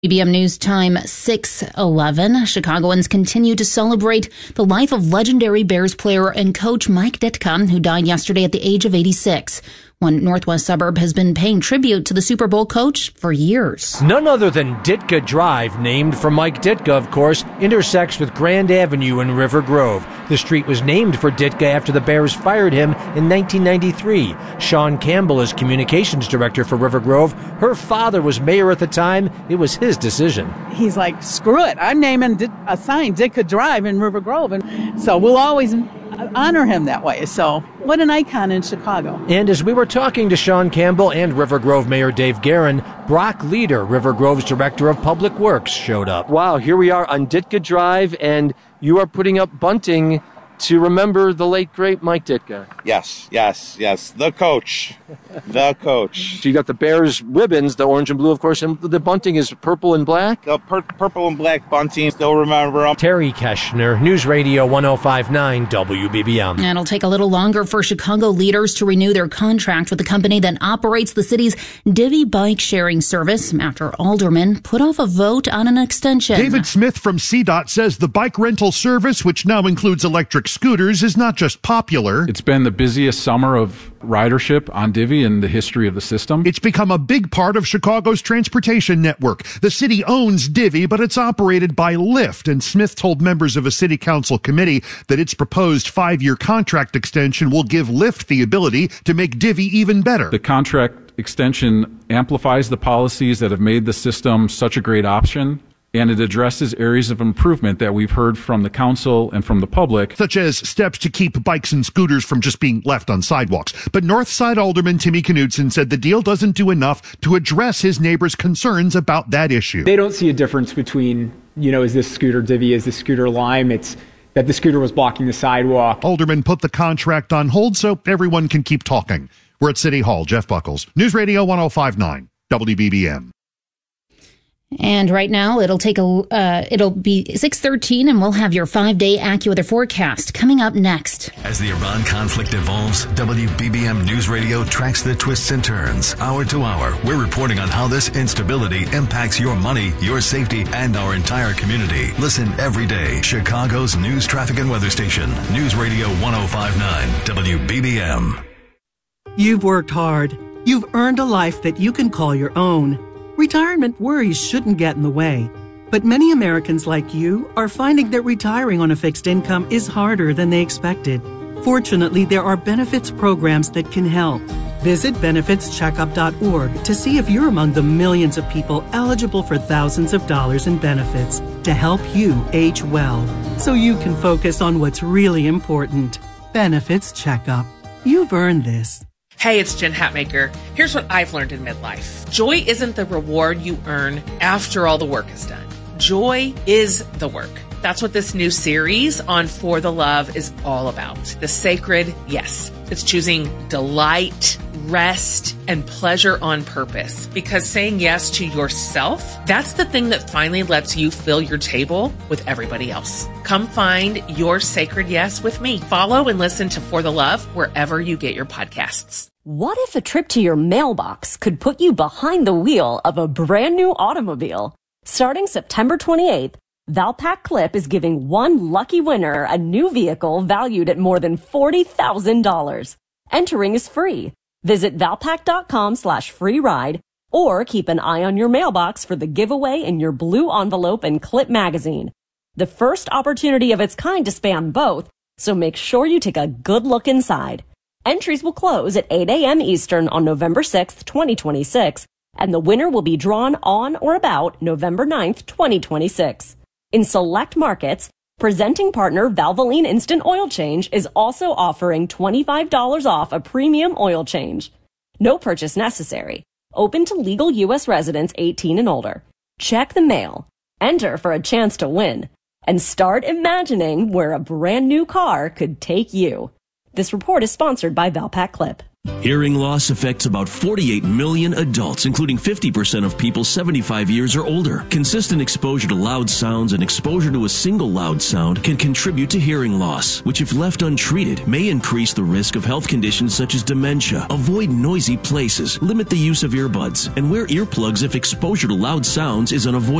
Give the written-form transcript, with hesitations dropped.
BBM News Time 6:11. Chicagoans continue to celebrate the life of legendary Bears player and coach Mike Ditka, who died yesterday at the age of 86. One Northwest suburb has been paying tribute to the Super Bowl coach for years. None other than Ditka Drive, named for Mike Ditka, of course, intersects with Grand Avenue in River Grove. The street was named for Ditka after the Bears fired him in 1993. Sean Campbell is communications director for River Grove. Her father was mayor at the time. It was his decision. He's like, screw it. I'm naming a sign Ditka Drive in River Grove. And so we'll always honor him that way. So what an icon in Chicago. And as we were talking to Sean Campbell and River Grove Mayor Dave Guerin, Brock Leader, River Grove's Director of Public Works, showed up. Wow, here we are on Ditka Drive, and you are putting up bunting to remember the late, great Mike Ditka. Yes. The coach. The coach. So you got the Bears ribbons, the orange and blue, of course, and the bunting is purple and black? The purple and black bunting, still remember them. Terry Keschner, News Radio 105.9 WBBM. And it'll take a little longer for Chicago leaders to renew their contract with the company that operates the city's Divvy bike sharing service after aldermen put off a vote on an extension. David Smith from CDOT says the bike rental service, which now includes electric scooters, is not just popular. It's been the busiest summer of ridership on Divvy in the history of the system. It's become a big part of Chicago's transportation network. The city owns Divvy, but it's operated by Lyft, and Smith told members of a city council committee that its proposed 5-year contract extension will give Lyft the ability to make Divvy even better. The contract extension amplifies the policies that have made the system such a great option, and it addresses areas of improvement that we've heard from the council and from the public. Such as steps to keep bikes and scooters from just being left on sidewalks. But Northside Alderman Timmy Knudsen said the deal doesn't do enough to address his neighbors' concerns about that issue. They don't see a difference between, is this scooter Divvy, is this scooter Lime? It's that the scooter was blocking the sidewalk. Alderman put the contract on hold so everyone can keep talking. We're at City Hall. Jeff Buckles, News Radio 105.9 WBBM. And right now, it'll be 6:13, and we'll have your 5-day AccuWeather forecast coming up next. As the Iran conflict evolves, WBBM News Radio tracks the twists and turns. Hour to hour, we're reporting on how this instability impacts your money, your safety, and our entire community. Listen every day. Chicago's news, traffic, and weather station. News Radio 105.9 WBBM. You've worked hard. You've earned a life that you can call your own. Retirement worries shouldn't get in the way, but many Americans like you are finding that retiring on a fixed income is harder than they expected. Fortunately, there are benefits programs that can help. Visit benefitscheckup.org to see if you're among the millions of people eligible for thousands of dollars in benefits to help you age well, so you can focus on what's really important. Benefits Checkup. You've earned this. Hey, it's Jen Hatmaker. Here's what I've learned in midlife. Joy isn't the reward you earn after all the work is done. Joy is the work. That's what this new series on For the Love is all about. The sacred yes. It's choosing delight, rest, and pleasure on purpose. Because saying yes to yourself, that's the thing that finally lets you fill your table with everybody else. Come find your sacred yes with me. Follow and listen to For the Love wherever you get your podcasts. What if a trip to your mailbox could put you behind the wheel of a brand new automobile? Starting September 28th, Valpak Clip is giving one lucky winner a new vehicle valued at more than $40,000. Entering is free. Visit valpak.com/free ride or keep an eye on your mailbox for the giveaway in your blue envelope and Clip magazine. The first opportunity of its kind to span both, so make sure you take a good look inside. Entries will close at 8 a.m. Eastern on November 6th, 2026, and the winner will be drawn on or about November 9th, 2026. In select markets, presenting partner Valvoline Instant Oil Change is also offering $25 off a premium oil change. No purchase necessary. Open to legal U.S. residents 18 and older. Check the mail. Enter for a chance to win. And start imagining where a brand new car could take you. This report is sponsored by Valpak Clip. Hearing loss affects about 48 million adults, including 50% of people 75 years or older. Consistent exposure to loud sounds and exposure to a single loud sound can contribute to hearing loss, which if left untreated may increase the risk of health conditions such as dementia. Avoid noisy places, limit the use of earbuds, and wear earplugs if exposure to loud sounds is unavoidable.